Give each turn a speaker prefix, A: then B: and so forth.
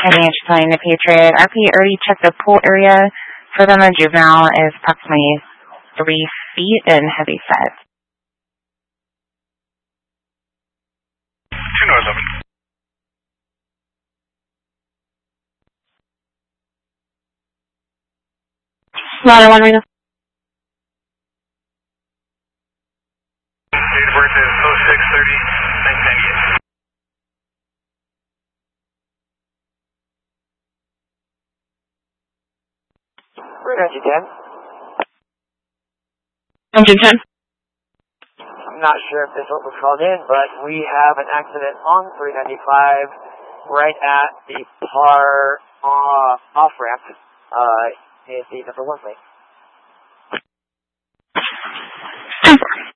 A: Advantage playing the Patriot. RP already checked the pool area. For them, the juvenile is approximately 3 feet and heavy set.
B: 2-11.
C: Ladder 1 Reno.
B: Date of birth is 06/30/1998.
D: We're at engine 10.
C: Engine 10.
D: I'm not sure if this was called in, but we have an accident on 395 right at the par off-ramp. Is the number 1 lane.